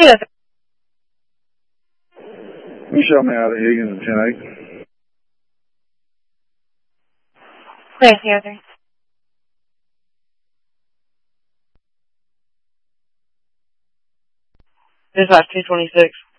Yeah. Michelle me out of Higgins and 10-8. Clancy Arthur. Dispatch 226.